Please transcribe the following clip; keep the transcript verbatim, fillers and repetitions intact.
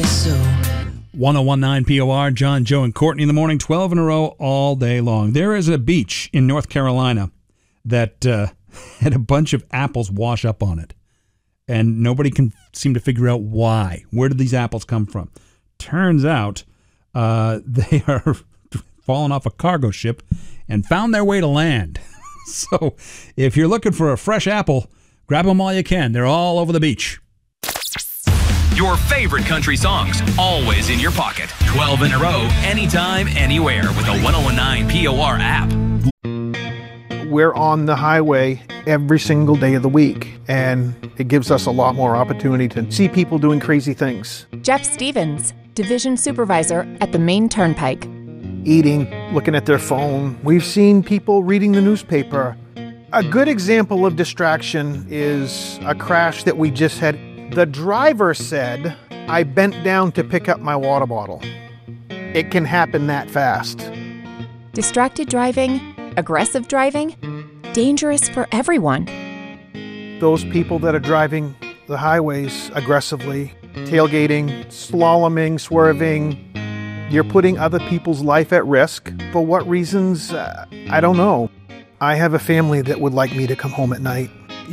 so. one oh one point nine P O R, John, Joe, and Courtney in the morning, twelve in a row all day long. There is a beach in North Carolina that uh, had a bunch of apples wash up on it. And nobody can seem to figure out why. Where did these apples come from? Turns out uh, they are fallen off a cargo ship and found their way to land. So if you're looking for a fresh apple, grab them while you can. They're all over the beach. Your favorite country songs, always in your pocket. twelve in a row, anytime, anywhere with the one oh one nine P O R app. We're on the highway every single day of the week, and it gives us a lot more opportunity to see people doing crazy things. Jeff Stevens, Division Supervisor at the Maine Turnpike. Eating, looking at their phone. We've seen people reading the newspaper. A good example of distraction is a crash that we just had. The driver said, I bent down to pick up my water bottle. It can happen that fast. Distracted driving, aggressive driving, dangerous for everyone. Those people that are driving the highways aggressively, tailgating, slaloming, swerving, you're putting other people's life at risk. For what reasons? Uh, I don't know. I have a family that would like me to come home at night.